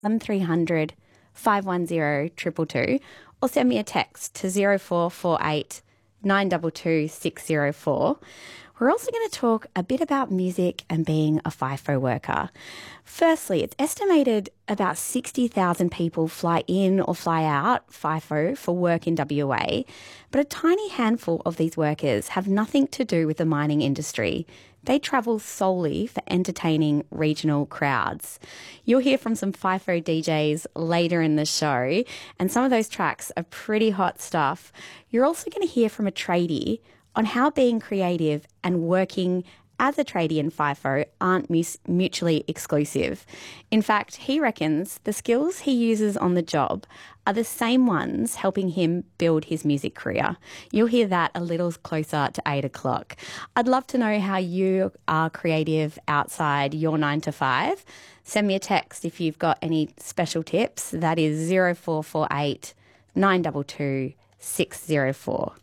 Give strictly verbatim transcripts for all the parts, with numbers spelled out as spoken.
one three hundred five one zero two two two or send me a text to zero four four eight nine two two six zero four. We're also going to talk a bit about music and being a FIFO worker. Firstly, it's estimated about sixty thousand people fly in or fly out FIFO for work in W A, but a tiny handful of these workers have nothing to do with the mining industry. They travel solely for entertaining regional crowds. You'll hear from some FIFO D Js later in the show, and some of those tracks are pretty hot stuff. You're also going to hear from a tradie on how being creative and working as a tradie in FIFO aren't mutually exclusive. In fact, he reckons the skills he uses on the job are the same ones helping him build his music career. You'll hear that a little closer to eight o'clock. I'd love to know how you are creative outside your nine to five. Send me a text if you've got any special tips. That is zero four four eight nine two two six zero four.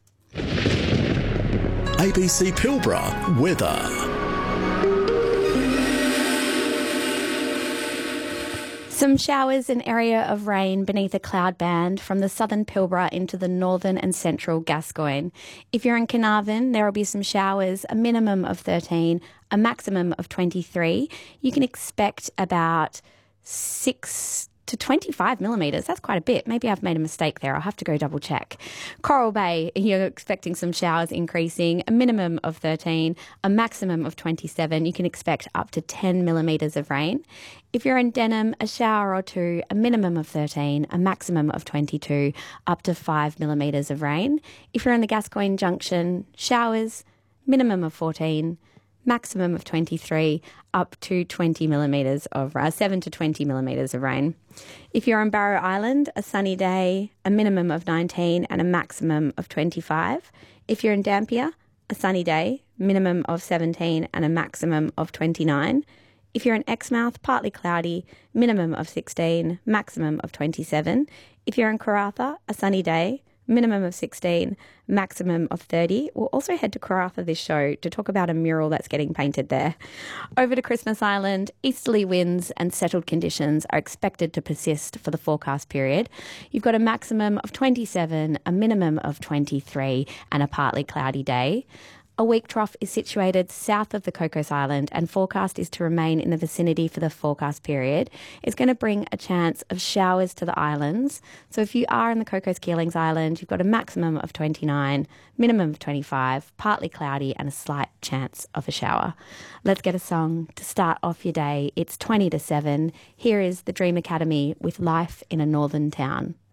A B C Pilbara weather. Some showers and area of rain beneath a cloud band from the southern Pilbara into the northern and central Gascoyne. If you're in Carnarvon, there will be some showers, a minimum of thirteen, a maximum of twenty-three. You can expect about six to twenty-five millimetres. That's quite a bit. Maybe I've made a mistake there. I'll have to go double check. Coral Bay, you're expecting some showers increasing, a minimum of thirteen, a maximum of twenty-seven. You can expect up to ten millimetres of rain. If you're in Denham, a shower or two, a minimum of thirteen, a maximum of twenty-two, up to five millimetres of rain. If you're in the Gascoyne Junction, showers, minimum of fourteen, maximum of twenty-three, up to twenty millimetres of uh, seven to twenty millimetres of rain. If you're on Barrow Island, a sunny day, a minimum of nineteen and a maximum of twenty-five. If you're in Dampier, a sunny day, minimum of seventeen and a maximum of twenty-nine. If you're in Exmouth, partly cloudy, minimum of sixteen, maximum of twenty-seven. If you're in Karratha, a sunny day, minimum of sixteen, maximum of thirty. We'll also head to Karratha this show to talk about a mural that's getting painted there. Over to Christmas Island, easterly winds and settled conditions are expected to persist for the forecast period. You've got a maximum of twenty-seven, a minimum of twenty-three and a partly cloudy day. A weak trough is situated south of the Cocos Island and forecast is to remain in the vicinity for the forecast period. It's going to bring a chance of showers to the islands. So if you are in the Cocos Keelings Island, you've got a maximum of twenty-nine, minimum of twenty-five, partly cloudy and a slight chance of a shower. Let's get a song to start off your day. It's twenty to seven. Here is the Dream Academy with Life in a Northern Town.